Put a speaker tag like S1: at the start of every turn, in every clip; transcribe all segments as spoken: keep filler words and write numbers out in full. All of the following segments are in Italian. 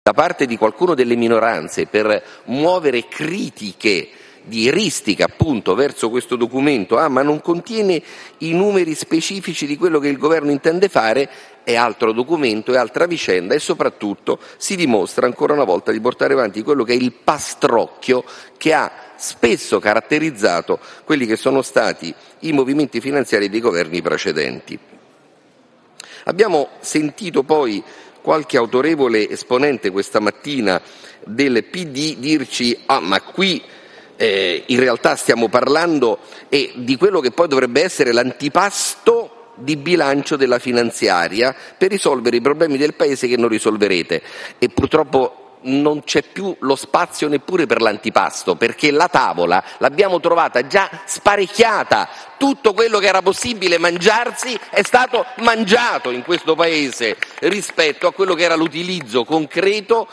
S1: da parte di qualcuno delle minoranze per muovere critiche di eristica appunto verso questo documento, ah ma non contiene i numeri specifici di quello che il governo intende fare, è altro documento, è altra vicenda, e soprattutto si dimostra ancora una volta di portare avanti quello che è il pastrocchio che ha spesso caratterizzato quelli che sono stati i movimenti finanziari dei governi precedenti. Abbiamo sentito poi qualche autorevole esponente questa mattina del P D dirci ah ma qui eh, in realtà stiamo parlando eh, di quello che poi dovrebbe essere l'antipasto di bilancio della finanziaria per risolvere i problemi del Paese che non risolverete, e purtroppo non c'è più lo spazio neppure per l'antipasto, perché la tavola l'abbiamo trovata già sparecchiata, tutto quello che era possibile mangiarsi è stato mangiato in questo Paese rispetto a quello che era l'utilizzo concreto,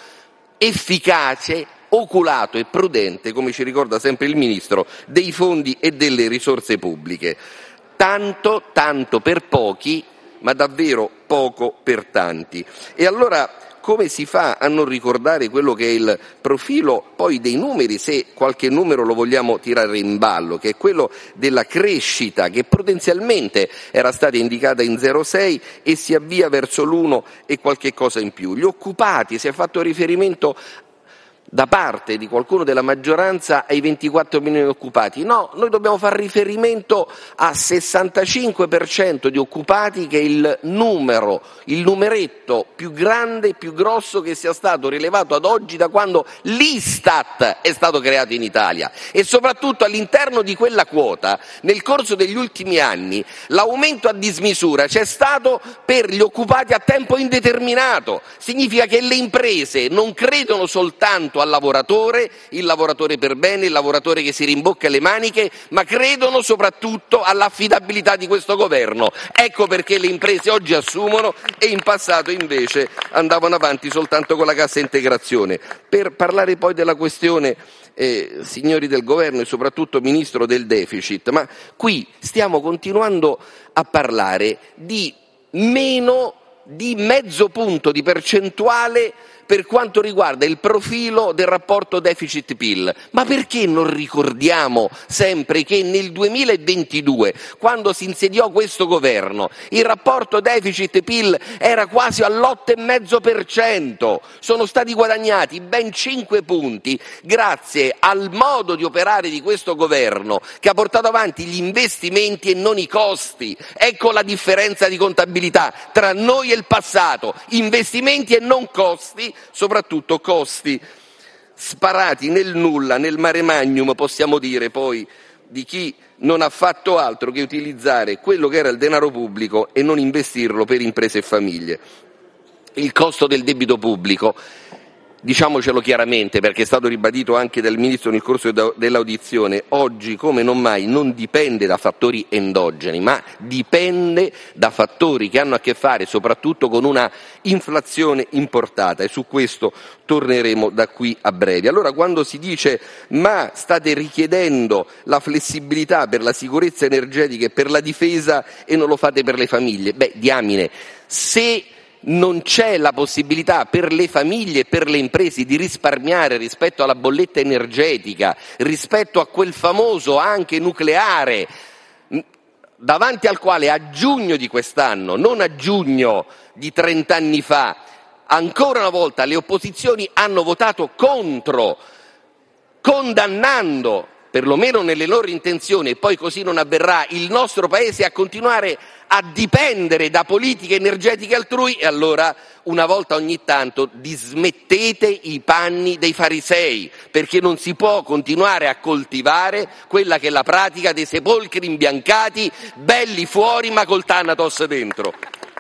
S1: efficace, oculato e prudente, come ci ricorda sempre il Ministro, dei fondi e delle risorse pubbliche. Tanto, tanto per pochi, ma davvero poco per tanti. E allora come si fa a non ricordare quello che è il profilo poi dei numeri, se qualche numero lo vogliamo tirare in ballo, che è quello della crescita che potenzialmente era stata indicata in zero virgola sei e si avvia verso l'uno e qualche cosa in più. Gli occupati, si è fatto riferimento da parte di qualcuno della maggioranza ai ventiquattro milioni di occupati. No, noi dobbiamo far riferimento a sessantacinque per cento di occupati, che è il numero, il numeretto più grande, più grosso che sia stato rilevato ad oggi da quando l'Istat è stato creato in Italia. E soprattutto all'interno di quella quota, nel corso degli ultimi anni, l'aumento a dismisura c'è stato per gli occupati a tempo indeterminato. Significa che le imprese non credono soltanto al lavoratore, il lavoratore per bene, il lavoratore che si rimbocca le maniche, ma credono soprattutto all'affidabilità di questo governo. Ecco perché le imprese oggi assumono e in passato invece andavano avanti soltanto con la cassa integrazione. Per parlare poi della questione, eh, signori del governo e soprattutto Ministro, del deficit, ma qui stiamo continuando a parlare di meno di mezzo punto di percentuale per quanto riguarda il profilo del rapporto deficit-P I L. Ma perché non ricordiamo sempre che nel duemilaventidue, quando si insediò questo governo, il rapporto deficit-P I L era quasi all'otto virgola cinque per cento? Sono stati guadagnati ben cinque punti grazie al modo di operare di questo governo, che ha portato avanti gli investimenti e non i costi. Ecco la differenza di contabilità tra noi e il passato: investimenti e non costi, soprattutto costi sparati nel nulla, nel mare magnum, possiamo dire poi, di chi non ha fatto altro che utilizzare quello che era il denaro pubblico e non investirlo per imprese e famiglie. Il costo del debito pubblico, diciamocelo chiaramente, perché è stato ribadito anche dal Ministro nel corso dell'audizione, oggi come non mai non dipende da fattori endogeni, ma dipende da fattori che hanno a che fare soprattutto con una inflazione importata, e su questo torneremo da qui a breve. Allora, quando si dice ma state richiedendo la flessibilità per la sicurezza energetica e per la difesa e non lo fate per le famiglie, beh, diamine, se non c'è la possibilità per le famiglie e per le imprese di risparmiare rispetto alla bolletta energetica, rispetto a quel famoso anche nucleare, davanti al quale a giugno di quest'anno, non a giugno di trent'anni fa, ancora una volta le opposizioni hanno votato contro, condannando, perlomeno nelle loro intenzioni, e poi così non avverrà, il nostro Paese a continuare a dipendere da politiche energetiche altrui, e allora una volta ogni tanto dismettete i panni dei farisei, perché non si può continuare a coltivare quella che è la pratica dei sepolcri imbiancati, belli fuori ma col Thanatos dentro.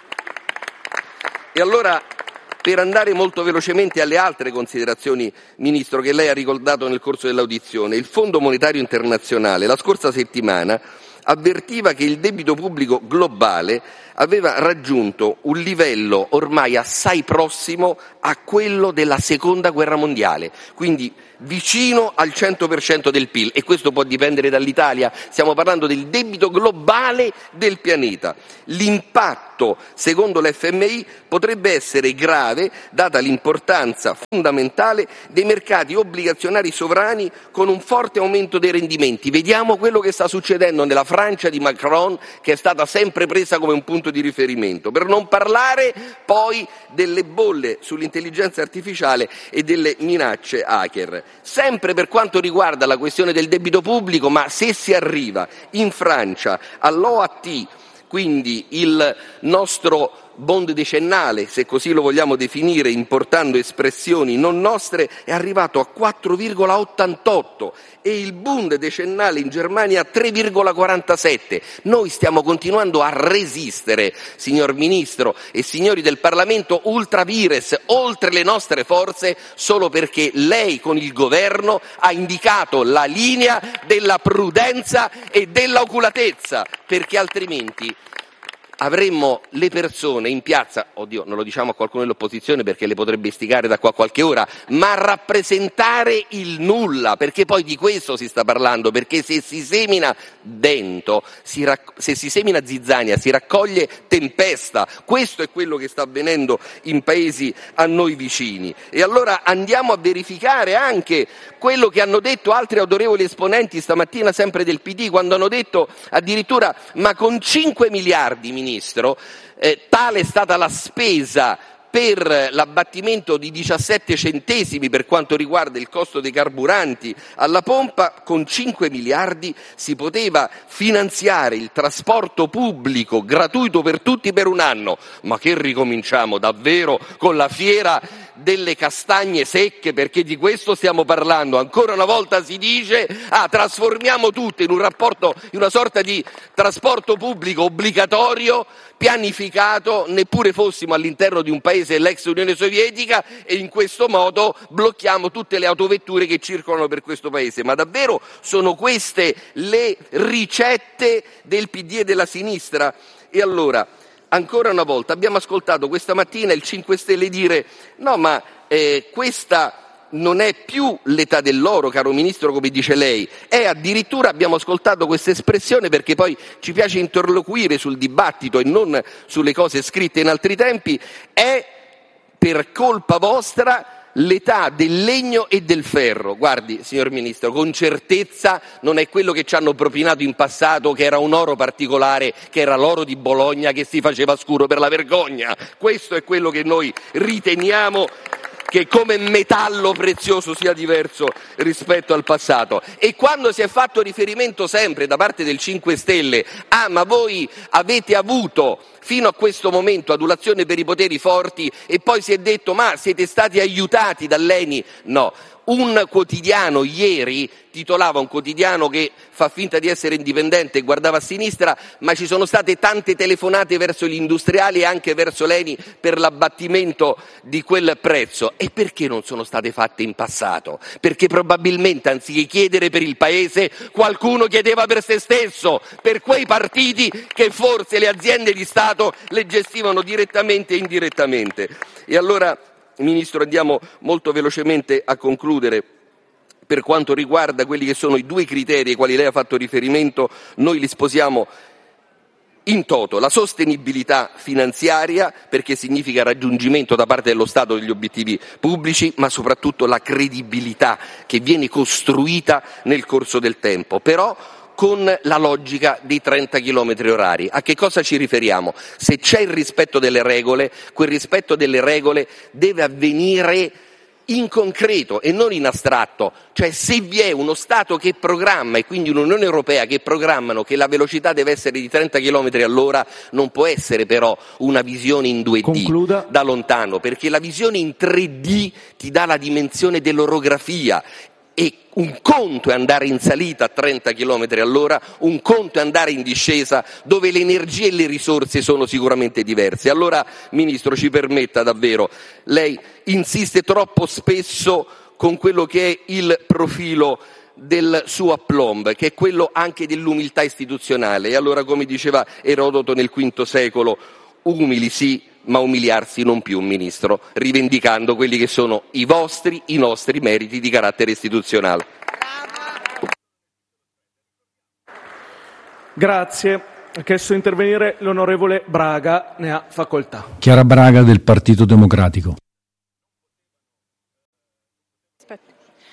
S1: E allora, per andare molto velocemente alle altre considerazioni, Ministro, che lei ha ricordato nel corso dell'audizione, il Fondo Monetario Internazionale la scorsa settimana avvertiva che il debito pubblico globale aveva raggiunto un livello ormai assai prossimo a quello della seconda guerra mondiale, quindi vicino al cento per cento del P I L, e questo può dipendere dall'Italia, stiamo parlando del debito globale del pianeta. L'impatto, secondo l'F M I, potrebbe essere grave data l'importanza fondamentale dei mercati obbligazionari sovrani con un forte aumento dei rendimenti. Vediamo quello che sta succedendo nella Francia di Macron, che è stata sempre presa come un punto di riferimento, per non parlare poi delle bolle sull'intelligenza artificiale e delle minacce hacker. Sempre per quanto riguarda la questione del debito pubblico, ma se si arriva in Francia all'O A T, quindi il nostro bond decennale, se così lo vogliamo definire, importando espressioni non nostre, è arrivato a quattro virgola ottantotto e il bund decennale in Germania a tre virgola quarantasette. Noi stiamo continuando a resistere, signor Ministro e signori del Parlamento, ultra vires, oltre le nostre forze, solo perché lei con il governo ha indicato la linea della prudenza e dell'oculatezza, perché altrimenti avremmo le persone in piazza, oddio, non lo diciamo a qualcuno dell'opposizione perché le potrebbe istigare da qua a qualche ora, ma a rappresentare il nulla, perché poi di questo si sta parlando, perché se si semina vento, si rac- se si semina zizzania, si raccoglie tempesta. Questo è quello che sta avvenendo in paesi a noi vicini. E allora andiamo a verificare anche quello che hanno detto altri autorevoli esponenti stamattina, sempre del P D, quando hanno detto addirittura: ma con cinque miliardi, Ministro, eh, tale è stata la spesa per l'abbattimento di diciassette centesimi per quanto riguarda il costo dei carburanti alla pompa, con cinque miliardi si poteva finanziare il trasporto pubblico gratuito per tutti per un anno. Ma che ricominciamo davvero con la fiera delle castagne secche, perché di questo stiamo parlando? Ancora una volta si dice: ah, trasformiamo tutto in un rapporto, in una sorta di trasporto pubblico obbligatorio, pianificato, neppure fossimo all'interno di un paese dell'ex Unione Sovietica, e in questo modo blocchiamo tutte le autovetture che circolano per questo paese. Ma davvero sono queste le ricette del P D e della sinistra? E allora, ancora una volta, abbiamo ascoltato questa mattina il cinque Stelle dire: no, ma eh, questa non è più l'età dell'oro, caro Ministro, come dice lei, è addirittura, abbiamo ascoltato questa espressione perché poi ci piace interloquire sul dibattito e non sulle cose scritte in altri tempi, è per colpa vostra l'età del legno e del ferro. Guardi, signor Ministro, con certezza non è quello che ci hanno propinato in passato, che era un oro particolare, che era l'oro di Bologna, che si faceva scuro per la vergogna. Questo è quello che noi riteniamo che come metallo prezioso sia diverso rispetto al passato. E quando si è fatto riferimento sempre da parte del cinque Stelle: ah, ma voi avete avuto fino a questo momento adulazione per i poteri forti, e poi si è detto: ma siete stati aiutati dall'E N I? No. Un quotidiano ieri titolava, un quotidiano che fa finta di essere indipendente e guardava a sinistra: ma ci sono state tante telefonate verso gli industriali e anche verso l'E N I per l'abbattimento di quel prezzo. E perché non sono state fatte in passato? Perché probabilmente anziché chiedere per il Paese, qualcuno chiedeva per se stesso, per quei partiti che forse le aziende di Stato le gestivano direttamente e indirettamente. E allora, Ministro, andiamo molto velocemente a concludere. Per quanto riguarda quelli che sono i due criteri ai quali lei ha fatto riferimento, noi li sposiamo in toto: la sostenibilità finanziaria, perché significa raggiungimento da parte dello Stato degli obiettivi pubblici, ma soprattutto la credibilità che viene costruita nel corso del tempo, però con la logica dei trenta chilometri orari. A che cosa ci riferiamo? Se c'è il rispetto delle regole, quel rispetto delle regole deve avvenire in concreto e non in astratto. Cioè, se vi è uno Stato che programma, e quindi un'Unione Europea che programmano che la velocità deve essere di trenta chilometri all'ora, non può essere però una visione in due D. Concluda. Da lontano, perché la visione in tre D ti dà la dimensione dell'orografia. E un conto è andare in salita a trenta chilometri all'ora, un conto è andare in discesa, dove le energie e le risorse sono sicuramente diverse. Allora, Ministro, ci permetta davvero, lei insiste troppo spesso con quello che è il profilo del suo aplomb, che è quello anche dell'umiltà istituzionale. E allora, come diceva Erodoto nel quinto secolo, umili sì, ma umiliarsi non più, Ministro, rivendicando quelli che sono i vostri, i nostri meriti di carattere istituzionale.
S2: Grazie. Ha chiesto di intervenire l'onorevole Braga, ne ha facoltà.
S3: Chiara Braga del Partito Democratico.
S4: Aspetta.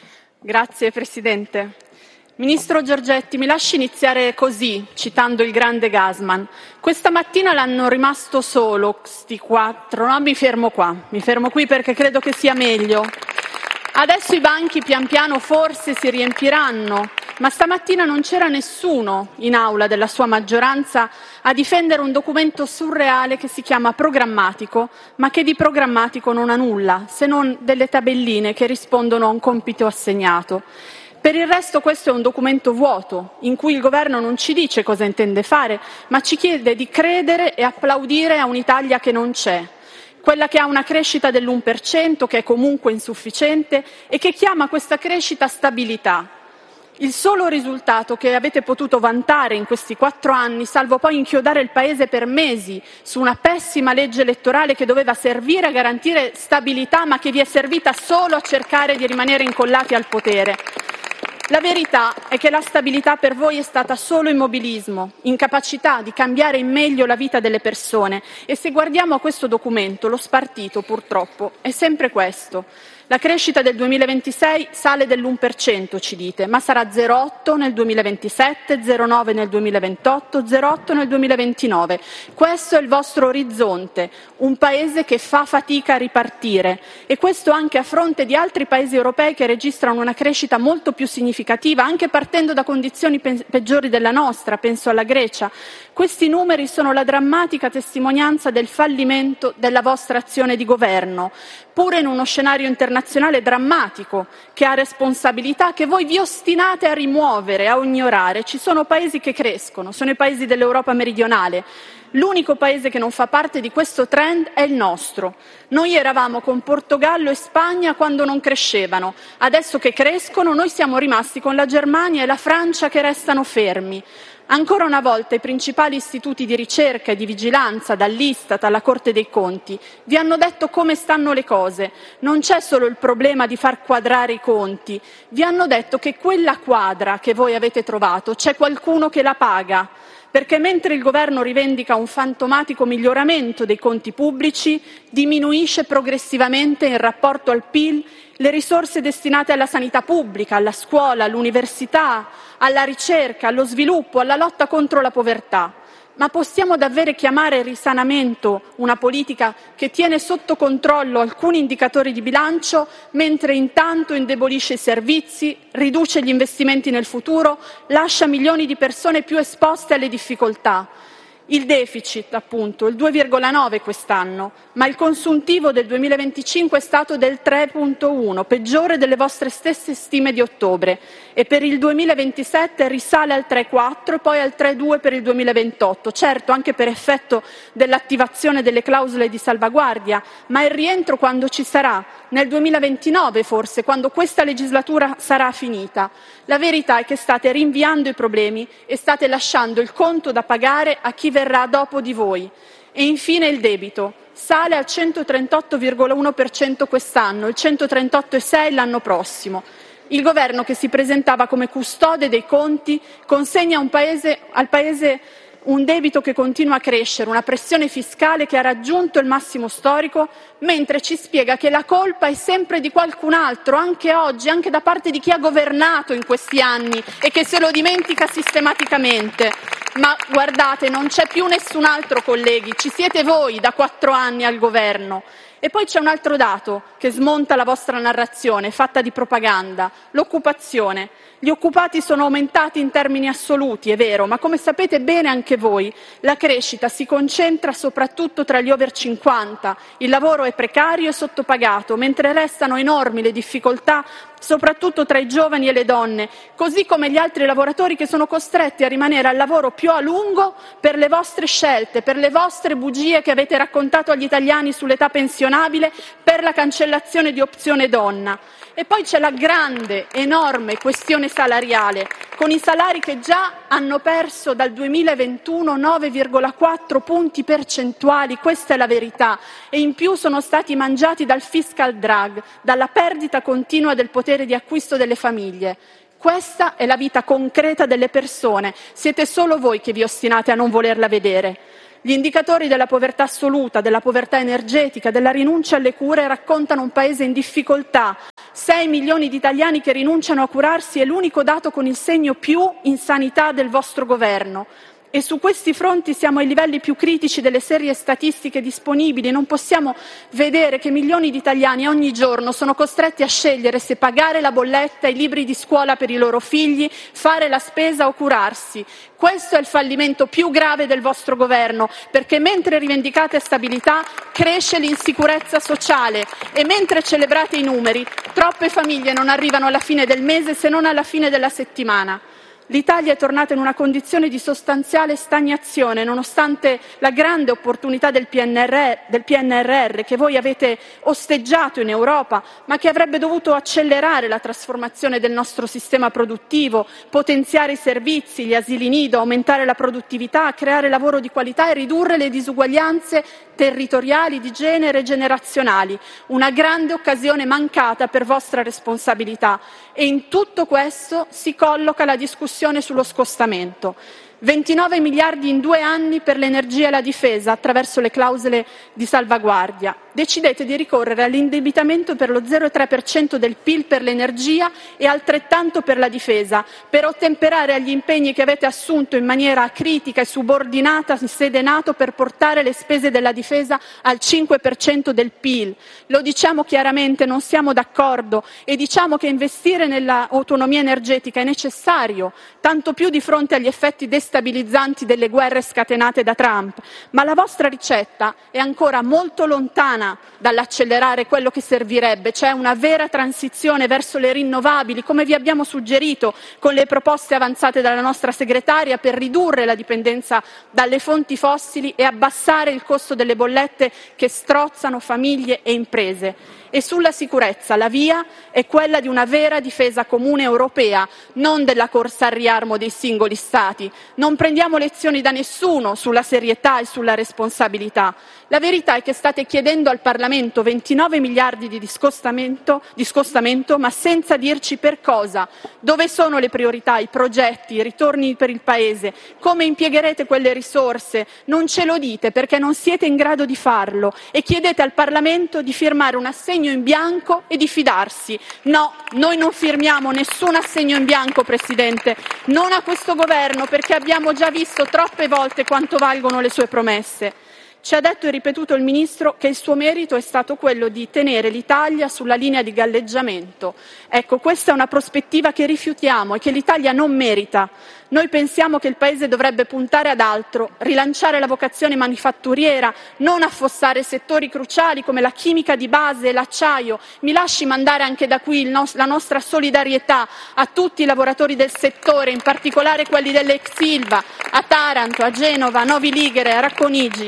S4: Grazie Presidente. Ministro Giorgetti, mi lasci iniziare così, citando il grande Gassman. Questa mattina l'hanno rimasto solo, sti quattro, no? Mi fermo qua, mi fermo qui perché credo che sia meglio. Adesso i banchi pian piano forse si riempiranno, ma stamattina non c'era nessuno in aula della sua maggioranza a difendere un documento surreale che si chiama programmatico, ma che di programmatico non ha nulla, se non delle tabelline che rispondono a un compito assegnato. Per il resto questo è un documento vuoto, in cui il Governo non ci dice cosa intende fare, ma ci chiede di credere e applaudire a un'Italia che non c'è, quella che ha una crescita dell'uno per cento, che è comunque insufficiente e che chiama questa crescita stabilità. Il solo risultato che avete potuto vantare in questi quattro anni, salvo poi inchiodare il Paese per mesi su una pessima legge elettorale che doveva servire a garantire stabilità, ma che vi è servita solo a cercare di rimanere incollati al potere. La verità è che la stabilità per voi è stata solo immobilismo, incapacità di cambiare in meglio la vita delle persone. E se guardiamo a questo documento, lo spartito purtroppo è sempre questo. La crescita del duemilaventisei sale dell'uno per cento, ci dite, ma sarà zero virgola otto nel duemilaventisette, zero virgola nove nel duemilaventotto, zero virgola otto nel duemilaventinove. Questo è il vostro orizzonte, un Paese che fa fatica a ripartire, e questo anche a fronte di altri Paesi europei che registrano una crescita molto più significativa, anche partendo da condizioni pe- peggiori della nostra, penso alla Grecia. Questi numeri sono la drammatica testimonianza del fallimento della vostra azione di governo, pure in uno scenario internazionale drammatico, che ha responsabilità che voi vi ostinate a rimuovere, a ignorare. Ci sono paesi che crescono, sono i paesi dell'Europa meridionale. L'unico paese che non fa parte di questo trend è il nostro. Noi eravamo con Portogallo e Spagna quando non crescevano. Adesso che crescono, noi siamo rimasti con la Germania e la Francia che restano fermi. Ancora una volta i principali istituti di ricerca e di vigilanza, dall'Istat alla Corte dei Conti, vi hanno detto come stanno le cose. Non c'è solo il problema di far quadrare i conti, vi hanno detto che quella quadra che voi avete trovato c'è qualcuno che la paga. Perché mentre il Governo rivendica un fantomatico miglioramento dei conti pubblici, diminuisce progressivamente in rapporto al P I L le risorse destinate alla sanità pubblica, alla scuola, all'università, alla ricerca, allo sviluppo, alla lotta contro la povertà. Ma possiamo davvero chiamare risanamento una politica che tiene sotto controllo alcuni indicatori di bilancio, mentre intanto indebolisce i servizi, riduce gli investimenti nel futuro, lascia milioni di persone più esposte alle difficoltà? Il deficit, appunto, il due virgola nove quest'anno, ma il consuntivo del duemilaventicinque è stato del tre virgola uno, peggiore delle vostre stesse stime di ottobre, e per il duemilaventisette risale al tre virgola quattro e poi al tre virgola due per il duemilaventotto, certo anche per effetto dell'attivazione delle clausole di salvaguardia, ma il rientro quando ci sarà? Nel duemilaventinove forse, quando questa legislatura sarà finita. La verità è che state rinviando i problemi e state lasciando il conto da pagare a chi verrà dopo di voi. E infine il debito. Sale al centotrentotto virgola uno per cento quest'anno, il centotrentotto virgola sei per cento l'anno prossimo. Il Governo, che si presentava come custode dei conti, consegna un paese, al Paese un debito che continua a crescere, una pressione fiscale che ha raggiunto il massimo storico, mentre ci spiega che la colpa è sempre di qualcun altro, anche oggi, anche da parte di chi ha governato in questi anni e che se lo dimentica sistematicamente. Ma guardate, non c'è più nessun altro, colleghi, ci siete voi da quattro anni al governo. E poi c'è un altro dato che smonta la vostra narrazione fatta di propaganda: l'occupazione. Gli occupati sono aumentati in termini assoluti, è vero, ma come sapete bene anche voi, la crescita si concentra soprattutto tra gli over cinquanta, il lavoro è precario e sottopagato, mentre restano enormi le difficoltà soprattutto tra i giovani e le donne, così come gli altri lavoratori che sono costretti a rimanere al lavoro più a lungo per le vostre scelte, per le vostre bugie che avete raccontato agli italiani sull'età pensionabile, per la cancellazione di Opzione Donna. E poi c'è la grande, enorme questione salariale, con i salari che già hanno perso dal duemilaventuno nove virgola quattro punti percentuali, questa è la verità, e in più sono stati mangiati dal fiscal drag, dalla perdita continua del potere di acquisto delle famiglie. Questa è la vita concreta delle persone, siete solo voi che vi ostinate a non volerla vedere. Gli indicatori della povertà assoluta, della povertà energetica, della rinuncia alle cure raccontano un paese in difficoltà. sei milioni di italiani che rinunciano a curarsi è l'unico dato con il segno più in sanità del vostro governo. E su questi fronti siamo ai livelli più critici delle serie statistiche disponibili. Non possiamo vedere che milioni di italiani ogni giorno sono costretti a scegliere se pagare la bolletta, i libri di scuola per i loro figli, fare la spesa o curarsi. Questo è il fallimento più grave del vostro governo, perché mentre rivendicate stabilità cresce l'insicurezza sociale e mentre celebrate i numeri, troppe famiglie non arrivano alla fine del mese se non alla fine della settimana. L'Italia è tornata in una condizione di sostanziale stagnazione, nonostante la grande opportunità del P N R R, del P N R R che voi avete osteggiato in Europa, ma che avrebbe dovuto accelerare la trasformazione del nostro sistema produttivo, potenziare i servizi, gli asili nido, aumentare la produttività, creare lavoro di qualità e ridurre le disuguaglianze territoriali, di genere e generazionali. Una grande occasione mancata per vostra responsabilità. E in tutto questo si colloca la discussione sullo scostamento. ventinove miliardi in due anni per l'energia e la difesa attraverso le clausole di salvaguardia. Decidete di ricorrere all'indebitamento per lo zero virgola tre per cento del P I L per l'energia e altrettanto per la difesa, per ottemperare agli impegni che avete assunto in maniera critica e subordinata in sede NATO per portare le spese della difesa al cinque per cento del P I L. Lo diciamo chiaramente, non siamo d'accordo e diciamo che investire nell'autonomia energetica è necessario, tanto più di fronte agli effetti destabilizzanti delle guerre scatenate da Trump, ma la vostra ricetta è ancora molto lontana dall'accelerare quello che servirebbe, cioè una vera transizione verso le rinnovabili, come vi abbiamo suggerito con le proposte avanzate dalla nostra segretaria per ridurre la dipendenza dalle fonti fossili e abbassare il costo delle bollette che strozzano famiglie e imprese. E sulla sicurezza la via è quella di una vera difesa comune europea, non della corsa al riarmo dei singoli Stati. Non prendiamo lezioni da nessuno sulla serietà e sulla responsabilità. La verità è che state chiedendo al Parlamento ventinove miliardi di scostamento, di scostamento, ma senza dirci per cosa. Dove sono le priorità, i progetti, i ritorni per il Paese? Come impiegherete quelle risorse? Non ce lo dite perché non siete in grado di farlo e chiedete al Parlamento di firmare un assegno in bianco e di fidarsi. No, noi non firmiamo nessun assegno in bianco, Presidente, non a questo governo, perché abbiamo già visto troppe volte quanto valgono le sue promesse. Ci ha detto e ripetuto il Ministro che il suo merito è stato quello di tenere l'Italia sulla linea di galleggiamento. Ecco, questa è una prospettiva che rifiutiamo e che l'Italia non merita. Noi pensiamo che il Paese dovrebbe puntare ad altro, rilanciare la vocazione manifatturiera, non affossare settori cruciali come la chimica di base e l'acciaio. Mi lasci mandare anche da qui il nos- la nostra solidarietà a tutti i lavoratori del settore, in particolare quelli dell'ex Ilva, a Taranto, a Genova, a Novi Ligure, a Racconigi.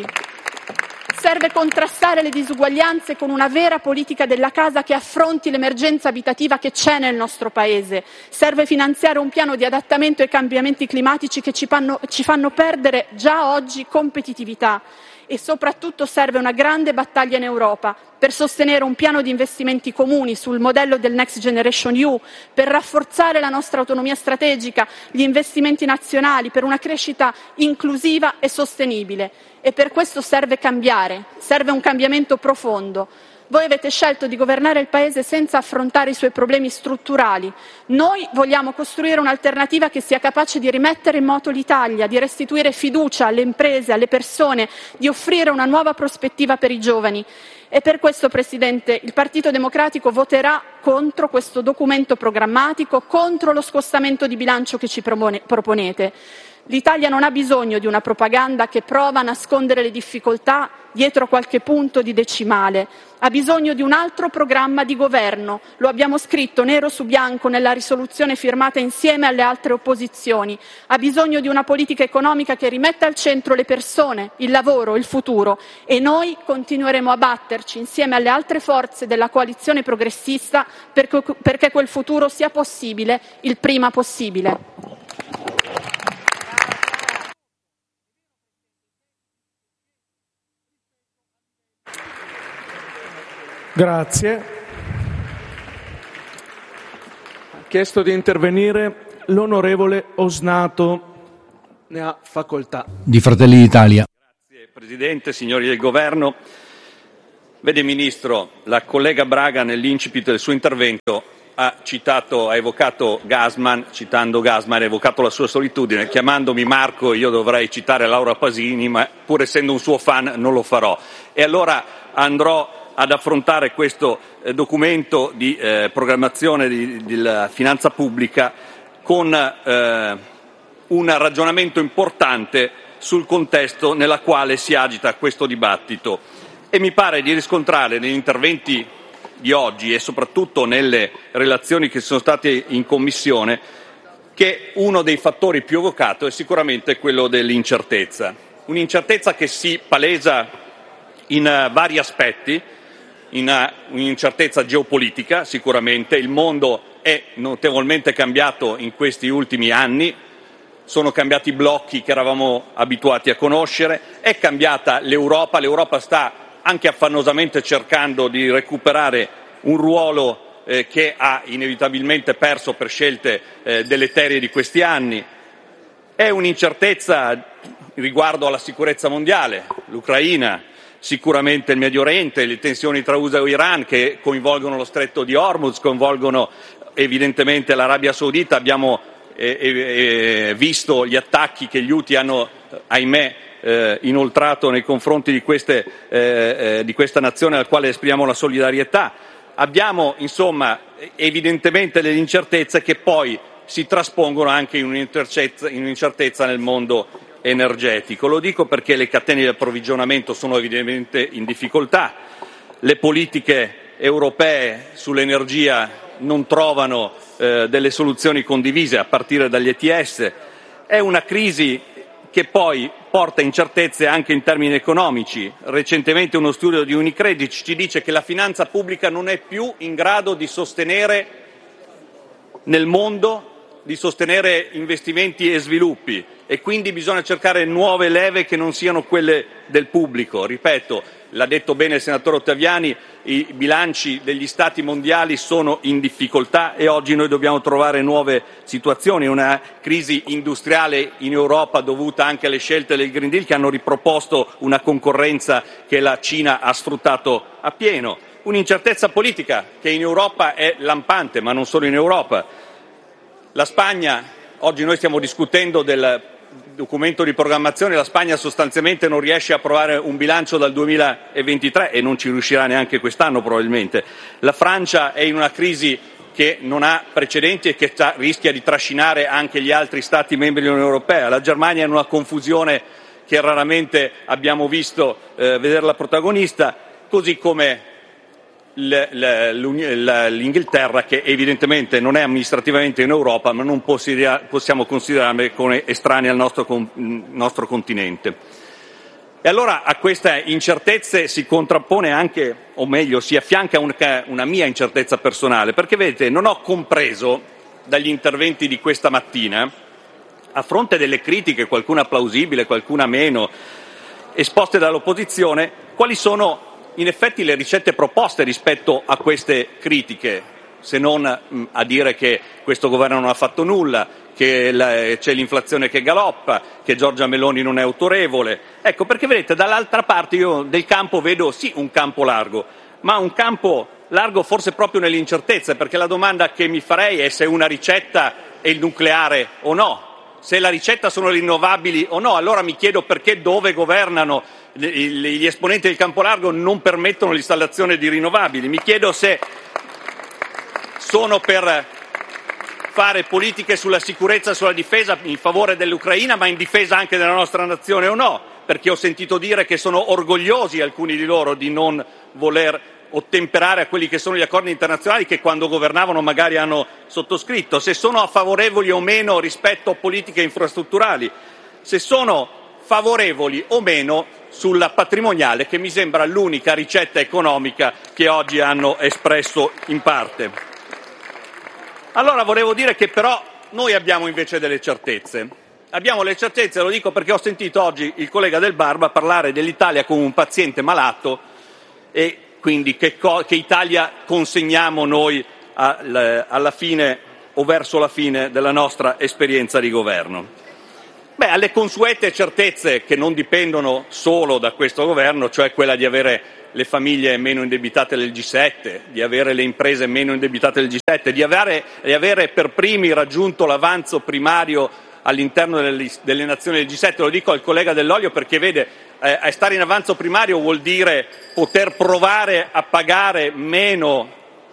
S4: Serve contrastare le disuguaglianze con una vera politica della casa che affronti l'emergenza abitativa che c'è nel nostro Paese. Serve finanziare un piano di adattamento ai cambiamenti climatici che ci fanno, ci fanno perdere già oggi competitività. E soprattutto serve una grande battaglia in Europa per sostenere un piano di investimenti comuni sul modello del Next Generation E U, per rafforzare la nostra autonomia strategica, gli investimenti nazionali, per una crescita inclusiva e sostenibile. E per questo serve cambiare, serve un cambiamento profondo. Voi avete scelto di governare il Paese senza affrontare i suoi problemi strutturali. Noi vogliamo costruire un'alternativa che sia capace di rimettere in moto l'Italia, di restituire fiducia alle imprese, alle persone, di offrire una nuova prospettiva per i giovani. E per questo, Presidente, il Partito Democratico voterà contro questo documento programmatico, contro lo scostamento di bilancio che ci proponete. L'Italia non ha bisogno di una propaganda che prova a nascondere le difficoltà dietro qualche punto di decimale. Ha bisogno di un altro programma di governo. Lo abbiamo scritto nero su bianco nella risoluzione firmata insieme alle altre opposizioni. Ha bisogno di una politica economica che rimetta al centro le persone, il lavoro, il futuro. E noi continueremo a batterci insieme alle altre forze della coalizione progressista perché, perché quel futuro sia possibile il prima possibile.
S2: Grazie. Ha chiesto di intervenire l'onorevole Osnato. Ne ha facoltà.
S3: Di Fratelli d'Italia.
S5: Grazie Presidente, signori del Governo. Vede Ministro, la collega Braga nell'incipit del suo intervento ha citato, ha evocato Gassman, citando Gassman ha evocato la sua solitudine. Chiamandomi Marco io dovrei citare Laura Pasini, ma pur essendo un suo fan non lo farò. E allora andrò ad affrontare questo eh, documento di eh, programmazione di, di la finanza pubblica con eh, un ragionamento importante sul contesto nella quale si agita questo dibattito. E mi pare di riscontrare negli interventi di oggi e soprattutto nelle relazioni che sono state in Commissione che uno dei fattori più evocato è sicuramente quello dell'incertezza. Un'incertezza che si palesa in uh, vari aspetti. In un'incertezza geopolitica sicuramente, il mondo è notevolmente cambiato in questi ultimi anni, sono cambiati i blocchi che eravamo abituati a conoscere, è cambiata l'Europa, l'Europa sta anche affannosamente cercando di recuperare un ruolo eh, che ha inevitabilmente perso per scelte eh, deleterie di questi anni, è un'incertezza riguardo alla sicurezza mondiale, l'Ucraina, sicuramente il Medio Oriente, le tensioni tra U S A e Iran che coinvolgono lo stretto di Hormuz, coinvolgono evidentemente l'Arabia Saudita. Abbiamo eh, eh, visto gli attacchi che gli Houthi hanno, ahimè, eh, inoltrato nei confronti di, queste, eh, eh, di questa nazione al quale esprimiamo la solidarietà. Abbiamo insomma evidentemente delle incertezze che poi si traspongono anche in un'incertezza, in un'incertezza nel mondo energetico. Lo dico perché le catene di approvvigionamento sono evidentemente in difficoltà, le politiche europee sull'energia non trovano eh, delle soluzioni condivise a partire dagli E T S, è una crisi che poi porta incertezze anche in termini economici. Recentemente uno studio di Unicredit ci dice che la finanza pubblica non è più in grado di sostenere nel mondo di sostenere investimenti e sviluppi e quindi bisogna cercare nuove leve che non siano quelle del pubblico. Ripeto, l'ha detto bene il senatore Ottaviani, i bilanci degli Stati mondiali sono in difficoltà e oggi noi dobbiamo trovare nuove situazioni. Una crisi industriale in Europa dovuta anche alle scelte del Green Deal che hanno riproposto una concorrenza che la Cina ha sfruttato appieno. Un'incertezza politica che in Europa è lampante, ma non solo in Europa. La Spagna, oggi noi stiamo discutendo del documento di programmazione, la Spagna sostanzialmente non riesce a approvare un bilancio dal duemilaventitré e non ci riuscirà neanche quest'anno probabilmente. La Francia è in una crisi che non ha precedenti e che rischia di trascinare anche gli altri Stati membri dell'Unione Europea. La Germania è in una confusione che raramente abbiamo visto eh, vederla protagonista, così come l'Inghilterra, che evidentemente non è amministrativamente in Europa, ma non possiamo considerarla come estranea al nostro, nostro continente. E allora a queste incertezze si contrappone anche, o meglio, si affianca una, una mia incertezza personale, perché vedete, non ho compreso dagli interventi di questa mattina, a fronte delle critiche, qualcuna plausibile, qualcuna meno, esposte dall'opposizione, quali sono in effetti le ricette proposte rispetto a queste critiche, se non mh, a dire che questo governo non ha fatto nulla, che la, c'è l'inflazione che galoppa, che Giorgia Meloni non è autorevole. Ecco, perché vedete, dall'altra parte io del campo vedo sì un campo largo, ma un campo largo forse proprio nell'incertezza, perché la domanda che mi farei è se una ricetta è il nucleare o no. Se la ricetta sono le rinnovabili o no, allora mi chiedo perché dove governano gli esponenti del campo largo non permettono l'installazione di rinnovabili. Mi chiedo se sono per fare politiche sulla sicurezza e sulla difesa in favore dell'Ucraina, ma in difesa anche della nostra nazione o no? Perché ho sentito dire che sono orgogliosi alcuni di loro di non voler ottemperare a quelli che sono gli accordi internazionali che quando governavano magari hanno sottoscritto, se sono favorevoli o meno rispetto a politiche infrastrutturali, se sono favorevoli o meno sulla patrimoniale, che mi sembra l'unica ricetta economica che oggi hanno espresso in parte. Allora volevo dire che però noi abbiamo invece delle certezze. Abbiamo le certezze, lo dico perché ho sentito oggi il collega Del Barba parlare dell'Italia come un paziente malato e quindi che, co- che Italia consegniamo noi al, alla fine o verso la fine della nostra esperienza di governo. Beh, alle consuete certezze che non dipendono solo da questo governo, cioè quella di avere le famiglie meno indebitate del G sette, di avere le imprese meno indebitate del G sette, di avere, di avere per primi raggiunto l'avanzo primario all'interno delle, delle nazioni del G sette, lo dico al collega Dell'Olio perché vede, eh, stare in avanzo primario vuol dire poter provare a pagare meno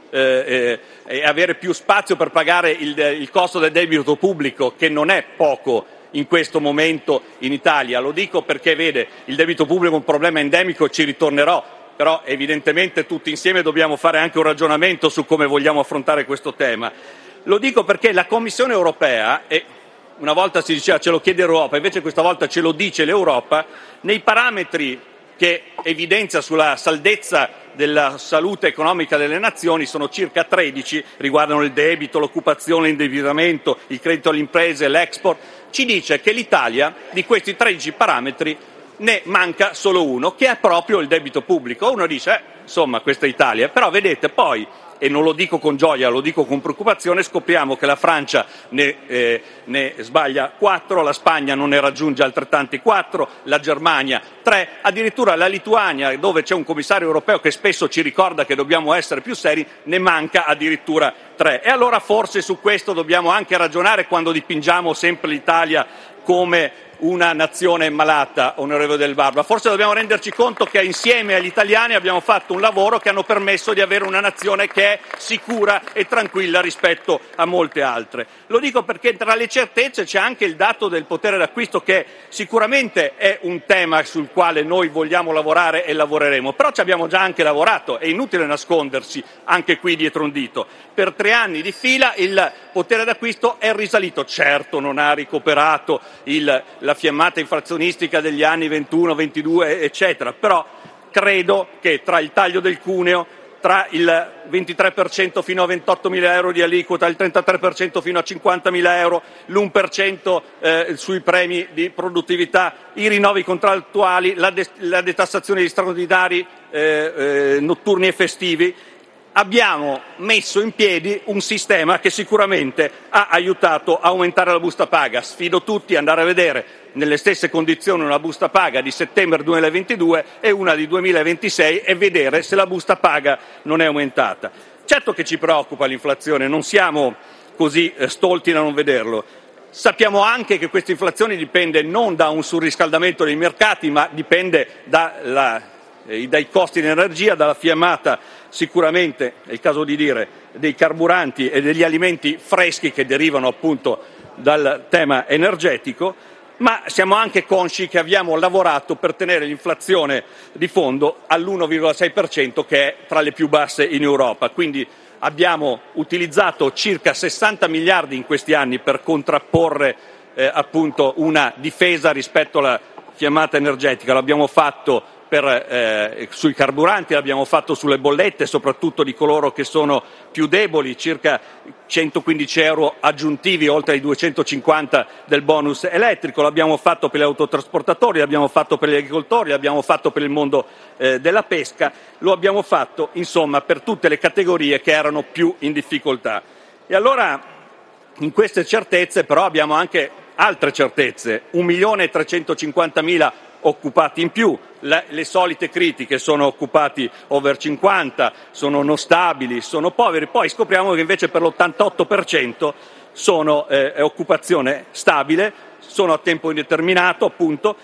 S5: eh, eh, e avere più spazio per pagare il, il costo del debito pubblico, che non è poco in questo momento in Italia. Lo dico perché vede, il debito pubblico è un problema endemico, ci ritornerò, però evidentemente tutti insieme dobbiamo fare anche un ragionamento su come vogliamo affrontare questo tema. Lo dico perché la Commissione europea, e una volta si diceva ce lo chiede l'Europa, invece questa volta ce lo dice l'Europa, nei parametri che evidenzia sulla saldezza della salute economica delle nazioni, sono circa tredici, riguardano il debito, l'occupazione, l'indebitamento, il credito alle imprese, l'export, ci dice che l'Italia di questi tredici parametri ne manca solo uno, che è proprio il debito pubblico. Uno dice, eh, insomma, questa è Italia, però vedete poi, e non lo dico con gioia, lo dico con preoccupazione, scopriamo che la Francia ne, eh, ne sbaglia quattro, la Spagna non ne raggiunge altrettanti quattro, la Germania tre, addirittura la Lituania, dove c'è un commissario europeo che spesso ci ricorda che dobbiamo essere più seri, ne manca addirittura tre. E allora forse su questo dobbiamo anche ragionare quando dipingiamo sempre l'Italia come una nazione malata, onorevole Del Barba. Forse dobbiamo renderci conto che insieme agli italiani abbiamo fatto un lavoro che hanno permesso di avere una nazione che è sicura e tranquilla rispetto a molte altre. Lo dico perché tra le certezze c'è anche il dato del potere d'acquisto, che sicuramente è un tema sul quale noi vogliamo lavorare e lavoreremo, però ci abbiamo già anche lavorato, è inutile nascondersi anche qui dietro un dito. Per tre anni di fila il potere d'acquisto è risalito, certo non ha recuperato il, la fiammata inflazionistica degli anni ventuno, ventidue, eccetera, però credo che tra il taglio del cuneo, tra il ventitré per cento fino a ventottomila euro di aliquota, il trentatré per cento fino a cinquantamila euro, l'uno per cento eh, sui premi di produttività, i rinnovi contrattuali, la, de- la detassazione di straordinari eh, eh, notturni e festivi, abbiamo messo in piedi un sistema che sicuramente ha aiutato a aumentare la busta paga. Sfido tutti ad andare a vedere nelle stesse condizioni una busta paga di settembre duemilaventidue e una di duemilaventisei e vedere se la busta paga non è aumentata. Certo che ci preoccupa l'inflazione, non siamo così eh, stolti da non vederlo. Sappiamo anche che questa inflazione dipende non da un surriscaldamento dei mercati, ma dipende dalla, eh, dai costi di energia, dalla fiammata sicuramente, è il caso di dire, dei carburanti e degli alimenti freschi che derivano appunto dal tema energetico, ma siamo anche consci che abbiamo lavorato per tenere l'inflazione di fondo all'uno virgola sei per cento, che è tra le più basse in Europa. Quindi abbiamo utilizzato circa sessanta miliardi in questi anni per contrapporre eh, appunto una difesa rispetto alla fiammata energetica. L'abbiamo fatto Per, eh, sui carburanti, l'abbiamo fatto sulle bollette, soprattutto di coloro che sono più deboli, circa centoquindici euro aggiuntivi oltre ai duecentocinquanta del bonus elettrico, l'abbiamo fatto per gli autotrasportatori, l'abbiamo fatto per gli agricoltori, l'abbiamo fatto per il mondo eh, della pesca, lo abbiamo fatto insomma per tutte le categorie che erano più in difficoltà. E allora in queste certezze però abbiamo anche altre certezze, un milione e trecentocinquantamila occupati in più, le, le solite critiche, sono occupati over cinquanta, sono non stabili, sono poveri, poi scopriamo che invece per l'ottantotto per cento sono eh, occupazione stabile, sono a tempo indeterminato appunto,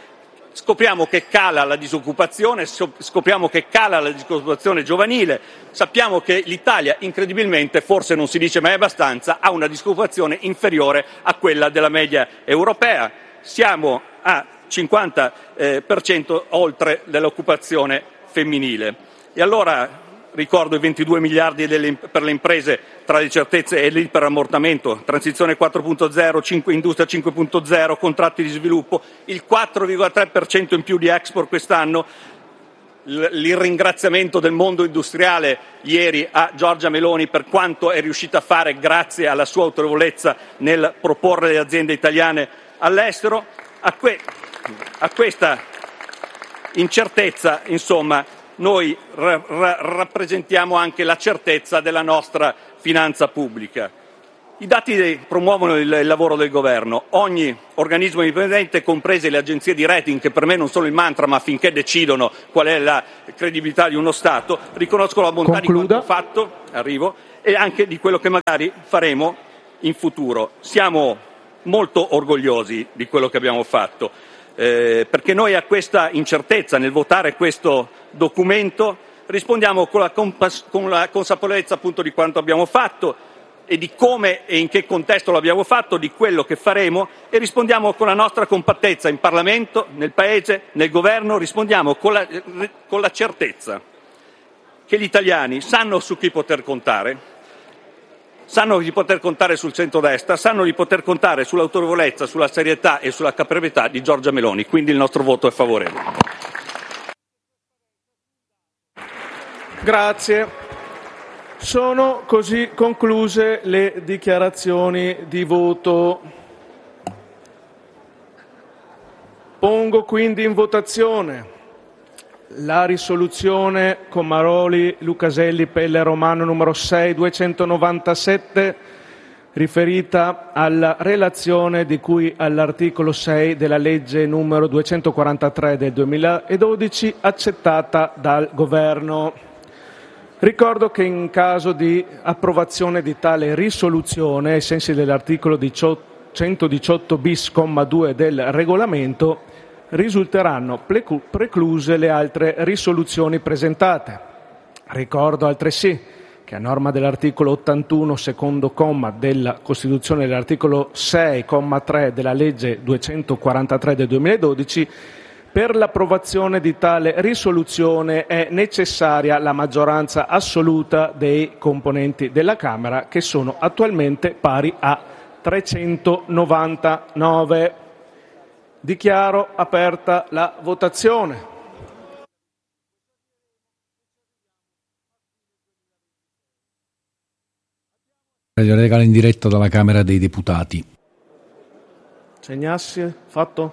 S5: scopriamo che cala la disoccupazione, scopriamo che cala la disoccupazione giovanile, sappiamo che l'Italia, incredibilmente, forse non si dice mai abbastanza, ha una disoccupazione inferiore a quella della media europea. Siamo a cinquanta per cento oltre dell'occupazione femminile. E allora ricordo i ventidue miliardi delle, per le imprese tra le certezze e l'iperammortamento, transizione quattro punto zero, cinque, industria cinque punto zero, contratti di sviluppo, il quattro virgola tre per cento in più di export quest'anno, il ringraziamento del mondo industriale ieri a Giorgia Meloni per quanto è riuscita a fare grazie alla sua autorevolezza nel proporre le aziende italiane all'estero. A, que- a questa incertezza, insomma, noi ra- ra- rappresentiamo anche la certezza della nostra finanza pubblica. I dati promuovono il, il lavoro del governo. Ogni organismo indipendente, comprese le agenzie di rating, che per me non sono il mantra, ma finché decidono qual è la credibilità di uno Stato, riconoscono la bontà
S2: Concluda.
S5: di quanto fatto, arrivo, e anche di quello che magari faremo in futuro. Siamo molto orgogliosi di quello che abbiamo fatto, eh, perché noi a questa incertezza nel votare questo documento rispondiamo con la, compas- con la consapevolezza appunto di quanto abbiamo fatto e di come e in che contesto l'abbiamo fatto, di quello che faremo, e rispondiamo con la nostra compattezza in Parlamento, nel Paese, nel Governo, rispondiamo con la, con la certezza che gli italiani sanno su chi poter contare, sanno di poter contare sul centrodestra, sanno di poter contare sull'autorevolezza, sulla serietà e sulla caparbietà di Giorgia Meloni, quindi il nostro voto è favorevole.
S2: Grazie. Sono così concluse le dichiarazioni di voto. Pongo quindi in votazione la risoluzione Comaroli, Lucaselli, Pelle Romano numero sei duecentonovantasette, riferita alla relazione di cui all'articolo sei della legge numero duecentoquarantatré del duemiladodici, accettata dal Governo. Ricordo che in caso di approvazione di tale risoluzione, ai sensi dell'articolo centodiciotto bis, comma due del regolamento, risulteranno precluse le altre risoluzioni presentate. Ricordo altresì che a norma dell'articolo ottantuno, secondo comma della Costituzione, dell'articolo sei, comma tre della legge duecentoquarantatré del duemiladodici, per l'approvazione di tale risoluzione è necessaria la maggioranza assoluta dei componenti della Camera, che sono attualmente pari a trecentonovantanove. Dichiaro aperta la votazione.
S3: Radio Regala in diretta dalla Camera dei Deputati.
S2: Segnassi, fatto?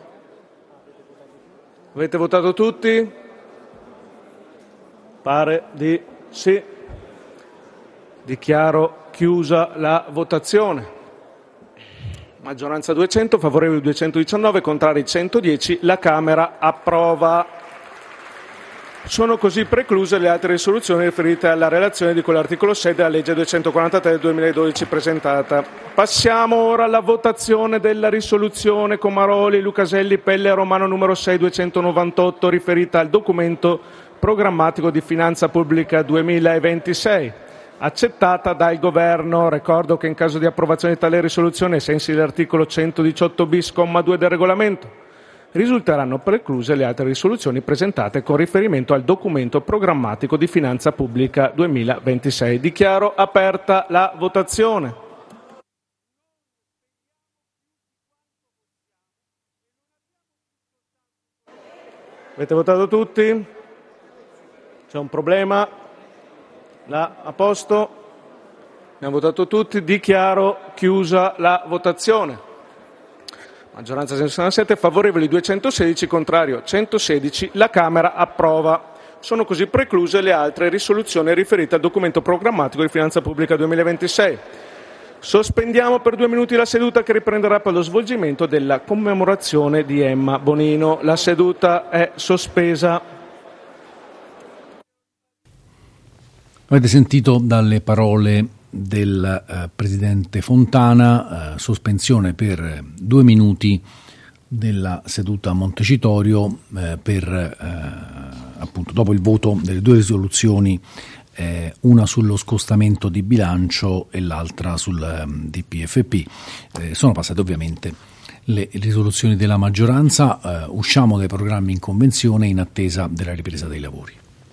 S2: Avete votato tutti? Pare di sì. Dichiaro chiusa la votazione. Maggioranza duecento, favorevoli duecentodiciannove, contrari centodieci. La Camera approva. Sono così precluse le altre risoluzioni riferite alla relazione di quell'articolo sei della legge duecentoquarantatré del duemiladodici presentata. Passiamo ora alla votazione della risoluzione Comaroli, Lucaselli, Pelle Romano numero sei duecentonovantotto, riferita al documento programmatico di finanza pubblica duemilaventisei, accettata dal Governo. Ricordo che in caso di approvazione di tale risoluzione, ai sensi dell'articolo centodiciotto bis, comma due del regolamento, risulteranno precluse le altre risoluzioni presentate con riferimento al documento programmatico di finanza pubblica duemilaventisei. Dichiaro aperta la votazione. Avete votato tutti? C'è un problema? Là, a posto? Abbiamo votato tutti. Dichiaro chiusa la votazione. Maggioranza sessantasette, favorevoli duecentosedici, contrario centosedici. La Camera approva. Sono così precluse le altre risoluzioni riferite al documento programmatico di finanza pubblica duemilaventisei. Sospendiamo per due minuti la seduta, che riprenderà per lo svolgimento della commemorazione di Emma Bonino. La seduta è sospesa.
S3: Avete sentito dalle parole del eh, Presidente Fontana, eh, sospensione per due minuti della seduta Montecitorio eh, per eh, appunto dopo il voto delle due risoluzioni, eh, una sullo scostamento di bilancio e l'altra sul um, D P F P. Eh, sono passate ovviamente le risoluzioni della maggioranza, eh, usciamo dai programmi in convenzione in attesa della ripresa dei lavori.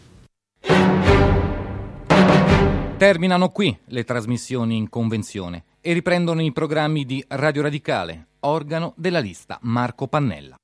S6: Terminano qui le trasmissioni in convenzione e riprendono i programmi di Radio Radicale, organo della lista Marco Pannella.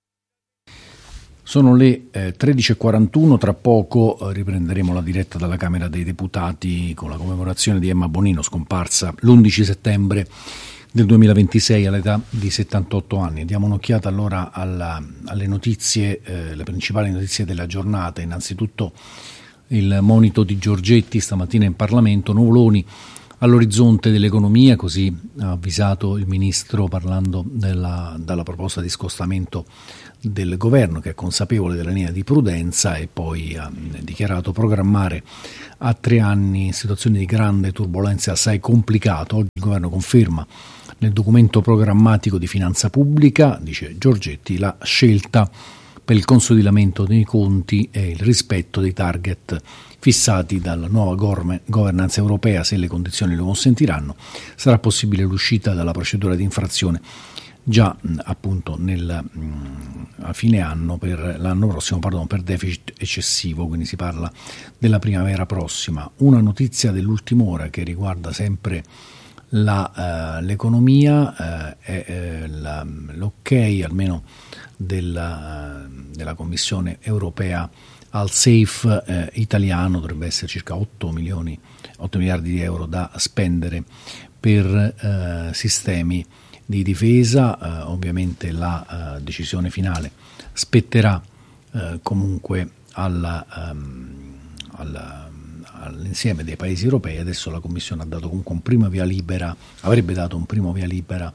S3: Sono le eh, tredici e quarantuno, tra poco eh, riprenderemo la diretta dalla Camera dei Deputati con la commemorazione di Emma Bonino, scomparsa l'undici settembre del duemilaventisei all'età di settantotto anni. Diamo un'occhiata allora alla, alle notizie, eh, le principali notizie della giornata. Innanzitutto il monito di Giorgetti stamattina in Parlamento, nuvoloni all'orizzonte dell'economia, così ha avvisato il Ministro parlando della, dalla proposta di scostamento del Governo, che è consapevole della linea di prudenza, e poi ha dichiarato programmare a tre anni in situazioni di grande turbolenza assai complicato. Oggi il Governo conferma nel documento programmatico di finanza pubblica, dice Giorgetti, la scelta per il consolidamento dei conti e il rispetto dei target fissati dalla nuova governance europea. Se le condizioni lo consentiranno, sarà possibile l'uscita dalla procedura di infrazione già appunto nel, a fine anno per l'anno prossimo, pardon, per deficit eccessivo, quindi si parla della primavera prossima. Una notizia dell'ultima ora che riguarda sempre la, uh, l'economia, uh, è uh, la, l'ok almeno della, uh, della Commissione europea al SAFE eh, italiano. Dovrebbe essere circa otto milioni, otto miliardi di euro da spendere per eh, sistemi di difesa. Eh, ovviamente la eh, decisione finale spetterà eh, comunque alla, um, alla, all'insieme dei paesi europei. Adesso la Commissione ha dato comunque un primo via libera, avrebbe dato un primo via libera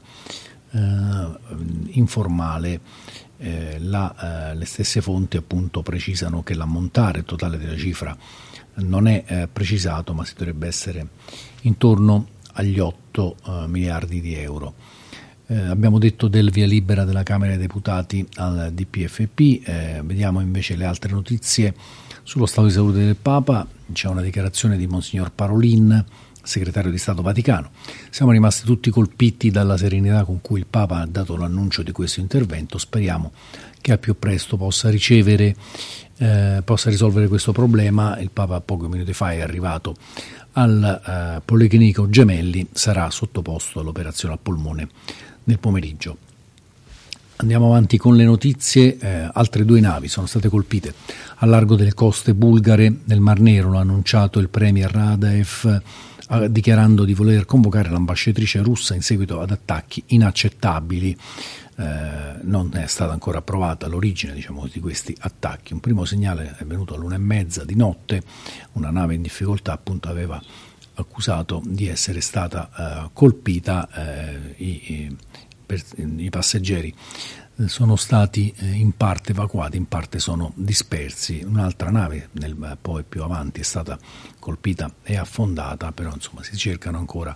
S3: eh, informale. Eh, la, eh, le stesse fonti appunto precisano che l'ammontare totale della cifra non è eh, precisato, ma si dovrebbe essere intorno agli otto eh, miliardi di euro. Eh, abbiamo detto del via libera della Camera dei Deputati al D P F P. Eh, vediamo invece le altre notizie sullo stato di salute del Papa. C'è una dichiarazione di Monsignor Parolin, segretario di Stato Vaticano. Siamo rimasti tutti colpiti dalla serenità con cui il Papa ha dato l'annuncio di questo intervento. Speriamo che al più presto possa ricevere, eh, possa risolvere questo problema. Il Papa pochi minuti fa è arrivato al eh, Policlinico Gemelli, sarà sottoposto all'operazione al polmone nel pomeriggio. Andiamo avanti con le notizie. Eh, altre due navi sono state colpite al largo delle coste bulgare nel Mar Nero, l'ha annunciato il premier Radev, dichiarando di voler convocare l'ambasciatrice russa in seguito ad attacchi inaccettabili. Eh, non è stata ancora approvata l'origine, diciamo, di questi attacchi. Un primo segnale è venuto all'una e mezza di notte. Una nave in difficoltà appunto aveva accusato di essere stata eh, colpita. Eh, i, i, per, i passeggeri sono stati eh, in parte evacuati, in parte sono dispersi. Un'altra nave nel, poi più avanti è stata colpita e affondata, però insomma si cercano ancora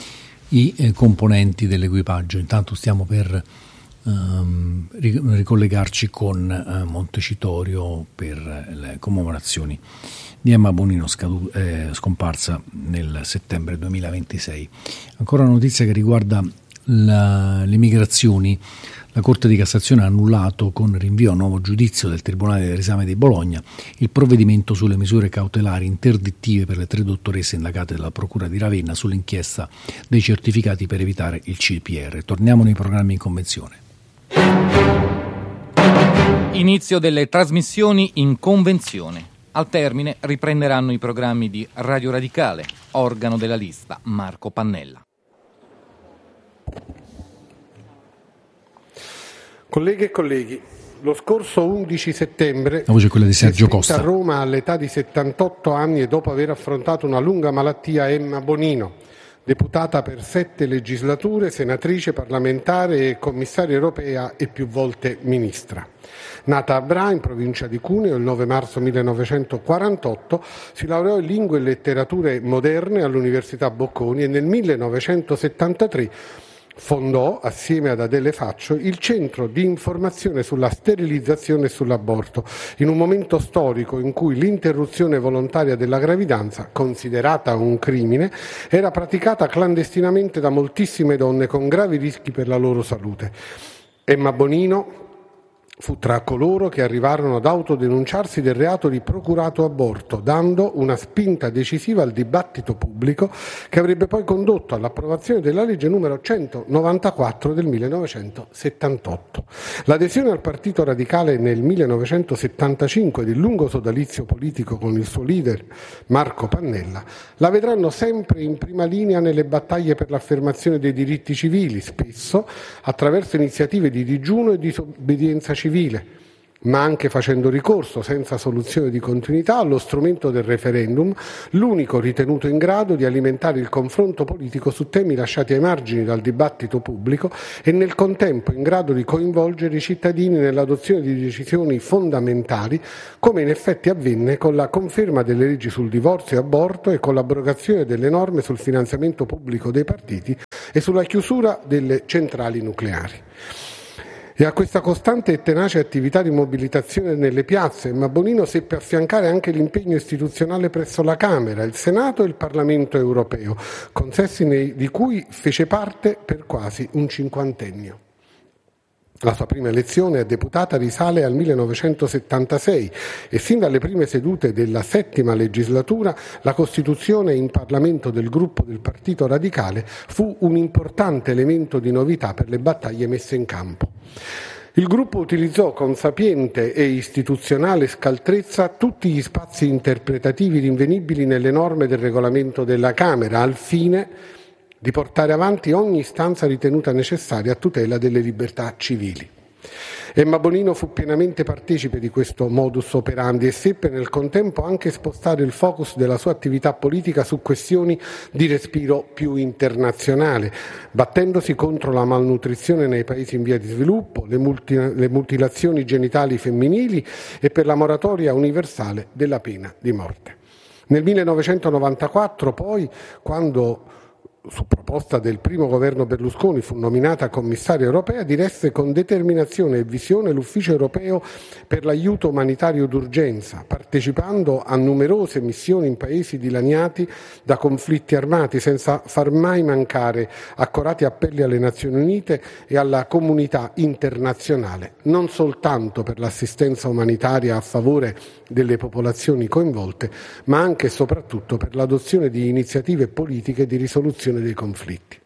S3: i eh, componenti dell'equipaggio. Intanto stiamo per ehm, ricollegarci con eh, Montecitorio per le commemorazioni di Emma Bonino, scadu- eh, scomparsa nel settembre duemilaventisei. Ancora una notizia che riguarda la, le migrazioni. La Corte di Cassazione ha annullato con rinvio a nuovo giudizio del Tribunale del Riesame di Bologna il provvedimento sulle misure cautelari interdittive per le tre dottoresse indagate dalla Procura di Ravenna sull'inchiesta dei certificati per evitare il C P R. Torniamo nei programmi in convenzione.
S6: Inizio delle trasmissioni in convenzione. Al termine riprenderanno i programmi di Radio Radicale, organo della lista Marco Pannella.
S7: Colleghe e colleghi, lo scorso undici settembre
S3: la voce è quella di Sergio Costa.
S7: A Roma all'età di settantotto anni e dopo aver affrontato una lunga malattia Emma Bonino, deputata per sette legislature, senatrice parlamentare e commissaria europea e più volte ministra. Nata a Bra, in provincia di Cuneo, il nove marzo millenovecentoquarantotto, si laureò in lingue e letterature moderne all'Università Bocconi e nel millenovecentosettantatré fondò, assieme ad Adele Faccio, il Centro di Informazione sulla Sterilizzazione e sull'Aborto, in un momento storico in cui l'interruzione volontaria della gravidanza, considerata un crimine, era praticata clandestinamente da moltissime donne con gravi rischi per la loro salute. Emma Bonino fu tra coloro che arrivarono ad autodenunciarsi del reato di procurato aborto, dando una spinta decisiva al dibattito pubblico che avrebbe poi condotto all'approvazione della legge numero centonovantaquattro del millenovecentosettantotto. L'adesione al Partito Radicale nel millenovecentosettantacinque del lungo sodalizio politico con il suo leader Marco Pannella la vedranno sempre in prima linea nelle battaglie per l'affermazione dei diritti civili, spesso attraverso iniziative di digiuno e disobbedienza civile. civile, ma anche facendo ricorso senza soluzione di continuità allo strumento del referendum, l'unico ritenuto in grado di alimentare il confronto politico su temi lasciati ai margini dal dibattito pubblico e nel contempo in grado di coinvolgere i cittadini nell'adozione di decisioni fondamentali, come in effetti avvenne con la conferma delle leggi sul divorzio e aborto e con l'abrogazione delle norme sul finanziamento pubblico dei partiti e sulla chiusura delle centrali nucleari. E a questa costante e tenace attività di mobilitazione nelle piazze, Emma Bonino seppe affiancare anche l'impegno istituzionale presso la Camera, il Senato e il Parlamento europeo, consessi nei, di cui fece parte per quasi un cinquantennio. La sua prima elezione a deputata risale al millenovecentosettantasei e sin dalle prime sedute della settima legislatura la costituzione in Parlamento del gruppo del Partito Radicale fu un importante elemento di novità per le battaglie messe in campo. Il gruppo utilizzò con sapiente e istituzionale scaltrezza tutti gli spazi interpretativi rinvenibili nelle norme del regolamento della Camera al fine di portare avanti ogni istanza ritenuta necessaria a tutela delle libertà civili. Emma Bonino fu pienamente partecipe di questo modus operandi e seppe nel contempo anche spostare il focus della sua attività politica su questioni di respiro più internazionale, battendosi contro la malnutrizione nei paesi in via di sviluppo, le, multi, le mutilazioni genitali femminili e per la moratoria universale della pena di morte. Nel millenovecentonovantaquattro poi, quando su proposta del primo governo Berlusconi fu nominata commissaria europea, diresse con determinazione e visione l'Ufficio europeo per l'aiuto umanitario d'urgenza, partecipando a numerose missioni in paesi dilaniati da conflitti armati, senza far mai mancare accorati appelli alle Nazioni Unite e alla comunità internazionale, non soltanto per l'assistenza umanitaria a favore delle popolazioni coinvolte, ma anche e soprattutto per l'adozione di iniziative politiche di risoluzione dei conflitti.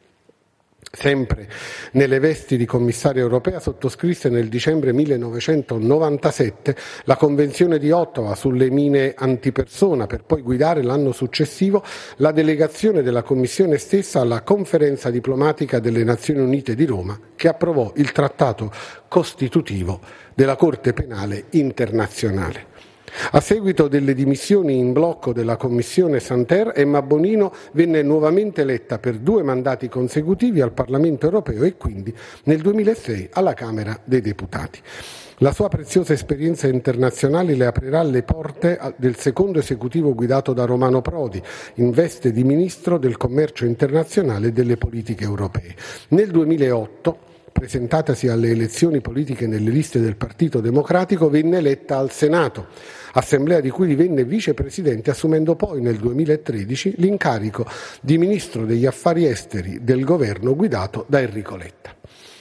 S7: Sempre nelle vesti di commissaria europea sottoscrisse nel dicembre millenovecentonovantasette la Convenzione di Ottawa sulle mine antipersona, per poi guidare l'anno successivo la delegazione della Commissione stessa alla Conferenza diplomatica delle Nazioni Unite di Roma, che approvò il trattato costitutivo della Corte Penale Internazionale. A seguito delle dimissioni in blocco della Commissione Santer, Emma Bonino venne nuovamente eletta per due mandati consecutivi al Parlamento europeo e quindi nel duemilasei alla Camera dei Deputati. La sua preziosa esperienza internazionale le aprirà le porte del secondo esecutivo guidato da Romano Prodi, in veste di Ministro del Commercio Internazionale e delle Politiche Europee. Nel duemilaotto, presentatasi alle elezioni politiche nelle liste del Partito Democratico, venne eletta al Senato, assemblea di cui divenne vicepresidente, assumendo poi nel duemilatredici l'incarico di Ministro degli Affari Esteri del governo guidato da Enrico Letta.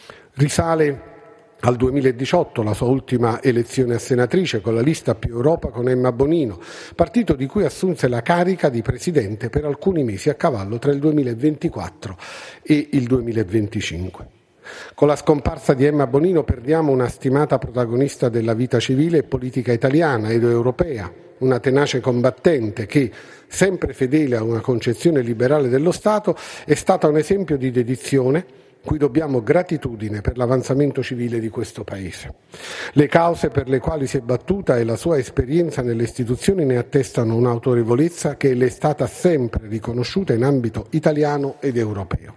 S7: Risale al duemiladiciotto la sua ultima elezione a senatrice con la lista Più Europa con Emma Bonino, partito di cui assunse la carica di presidente per alcuni mesi a cavallo tra il duemilaventiquattro e il duemilaventicinque. Con la scomparsa di Emma Bonino perdiamo una stimata protagonista della vita civile e politica italiana ed europea, una tenace combattente che, sempre fedele a una concezione liberale dello Stato, è stata un esempio di dedizione cui dobbiamo gratitudine per l'avanzamento civile di questo Paese. Le cause per le quali si è battuta e la sua esperienza nelle istituzioni ne attestano un'autorevolezza che le è stata sempre riconosciuta in ambito italiano ed europeo.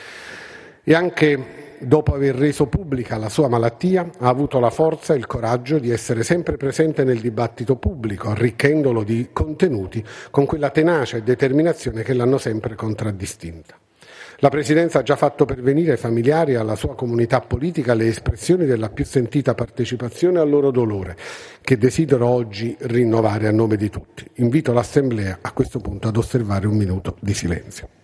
S7: E anche dopo aver reso pubblica la sua malattia, ha avuto la forza e il coraggio di essere sempre presente nel dibattito pubblico, arricchendolo di contenuti con quella tenacia e determinazione che l'hanno sempre contraddistinta. La Presidenza ha già fatto pervenire ai familiari e alla sua comunità politica le espressioni della più sentita partecipazione al loro dolore, che desidero oggi rinnovare a nome di tutti. Invito l'Assemblea a questo punto ad osservare un minuto di silenzio.